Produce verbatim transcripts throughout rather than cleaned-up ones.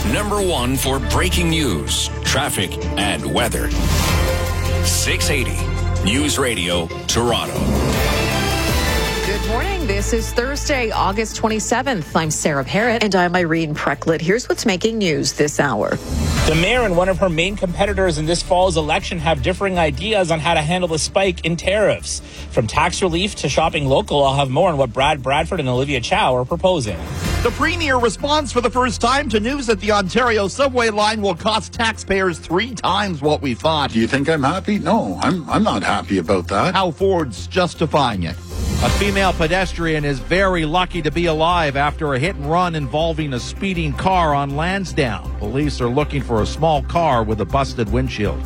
number one for breaking news, traffic, and weather. six eighty News Radio, Toronto. Good morning. This is Thursday, August twenty-seventh. I'm Sarah Parrott. And I'm Irene Precklett. Here's what's making news this hour. The mayor and one of her main competitors in this fall's election have differing ideas on how to handle the spike in tariffs. From tax relief to shopping local, I'll have more on what Brad Bradford and Olivia Chow are proposing. The Premier responds for the first time to news that the Ontario subway line will cost taxpayers three times what we thought. Do you think I'm happy? No, I'm I'm not happy about that. Hal Ford's justifying it. A female pedestrian is very lucky to be alive after a hit and run involving a speeding car on Lansdowne. Police are looking for a small car with a busted windshield.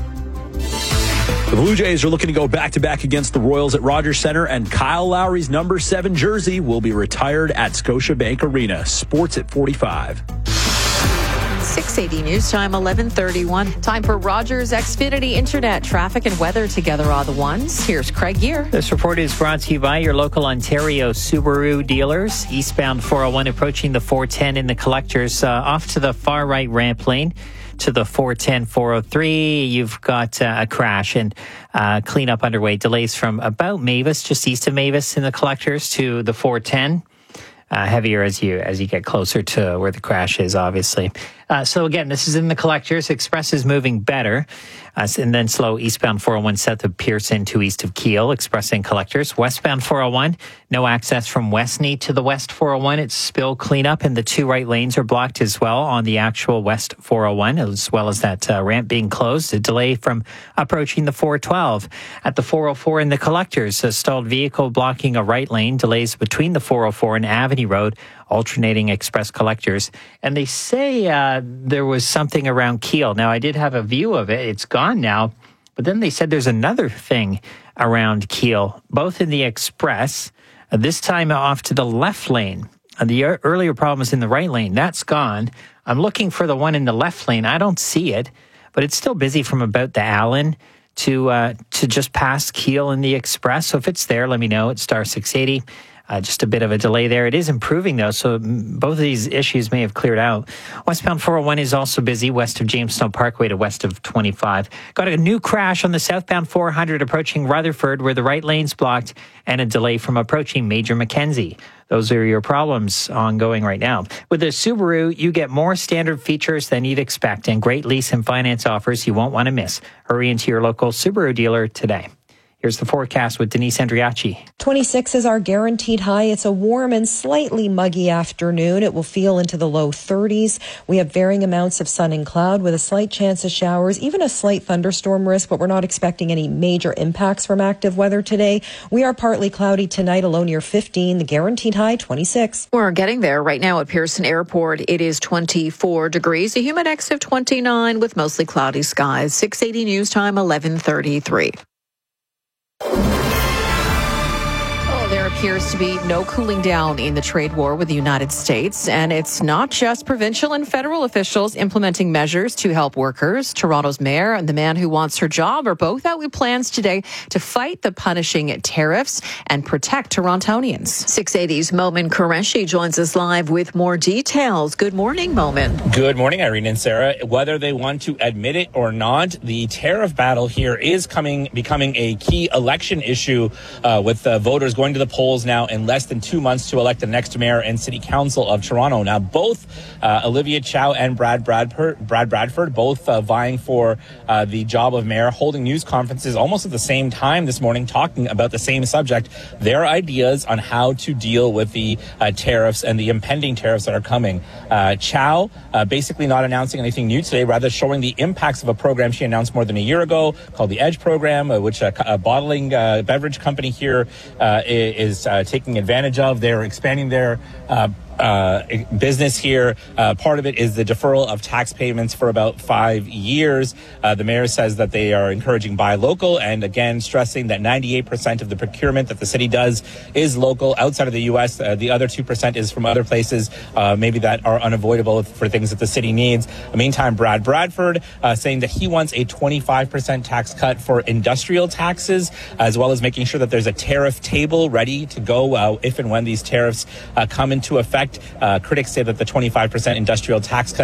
The Blue Jays are looking to go back-to-back against the Royals at Rogers Centre, and Kyle Lowry's number seven jersey will be retired at Scotiabank Arena. Sports at forty-five. six eighty News Time, eleven thirty-one. Time for Rogers Xfinity Internet traffic and weather together are the ones. Here's Craig Gear. This report is brought to you by your local Ontario Subaru dealers. Eastbound four oh one approaching the four ten in the collectors, uh, off to the far right ramp lane. To the four ten, four oh three, you've got uh, a crash and uh, cleanup underway. Delays from about Mavis, just east of Mavis in the collectors, to the four ten. Uh, heavier as you as you get closer to where the crash is, obviously. Uh, so again, this is in the collectors. Express is moving better. Uh, and then slow eastbound four oh one south of Pearson to east of Keele. Express and collectors. Westbound four oh one, no access from Westney to the west four oh one. It's spill cleanup, and the two right lanes are blocked as well on the actual west four oh one, as well as that uh, ramp being closed. A delay from approaching the four twelve. At the four oh four in the collectors, a stalled vehicle blocking a right lane. Delays between the four oh four and Avenue Road, alternating express collectors. And they say uh, there was something around Keele. Now, I did have a view of it. It's gone now. But then they said there's another thing around Keele, both in the express, uh, this time off to the left lane. Uh, the er- earlier problem was in the right lane. That's gone. I'm looking for the one in the left lane. I don't see it, but it's still busy from about the Allen to uh, to just past Keele in the express. So if it's there, let me know. It's star six eighty. Uh, just a bit of a delay there. It is improving, though, so both of these issues may have cleared out. Westbound four oh one is also busy, west of James Snow Parkway to west of twenty-five. Got a new crash on the southbound four hundred approaching Rutherford, where the right lane's blocked, and a delay from approaching Major Mackenzie. Those are your problems ongoing right now. With the Subaru, you get more standard features than you'd expect and great lease and finance offers you won't want to miss. Hurry into your local Subaru dealer today. Here's the forecast with Denise Andriachi. twenty-six is our guaranteed high. It's a warm and slightly muggy afternoon. It will feel into the low thirties. We have varying amounts of sun and cloud with a slight chance of showers, even a slight thunderstorm risk, but we're not expecting any major impacts from active weather today. We are partly cloudy tonight, a low near fifteen. The guaranteed high, twenty-six. We're getting there right now at Pearson Airport. It is twenty-four degrees, a humid X of twenty-nine with mostly cloudy skies. six eighty News Time, eleven thirty-three. Oh, there appears to be no cooling down in the trade war with the United States. And it's not just provincial and federal officials implementing measures to help workers. Toronto's mayor and the man who wants her job are both out with plans today to fight the punishing tariffs and protect Torontonians. six eighty's Momin Qureshi joins us live with more details. Good morning, Momin. Good morning, Irene and Sarah. Whether they want to admit it or not, the tariff battle here is coming, becoming a key election issue uh, with uh, voters going to the polls now in less than two months to elect the next mayor and city council of Toronto. Now, both uh, Olivia Chow and Brad Bradford, Brad Bradford both uh, vying for uh, the job of mayor, holding news conferences almost at the same time this morning, talking about the same subject, their ideas on how to deal with the uh, tariffs and the impending tariffs that are coming. Uh, Chow uh, basically not announcing anything new today, rather showing the impacts of a program she announced more than a year ago called the EDGE program, uh, which a, a bottling uh, beverage company here uh, is uh, taking advantage of. They're expanding their uh, uh, business here. Uh, part of it is the deferral of tax payments for about five years. Uh, the mayor says that they are encouraging buy local, and again stressing that ninety-eight percent of the procurement that the city does is local outside of the U S. Uh, the other two percent is from other places, uh, maybe that are unavoidable for things that the city needs. Meantime, Brad Bradford uh, saying that he wants a twenty-five percent tax cut for industrial taxes, as well as making sure that there's a tariff table ready to go uh, if and when these tariffs uh, come into effect. Uh, critics say that the twenty-five percent industrial tax cut